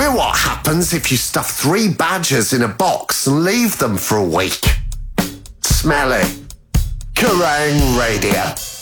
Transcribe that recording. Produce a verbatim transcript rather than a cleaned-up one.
We're what happens if you stuff three badgers in a box and leave them for a week. Smell it. Kerrang Radio.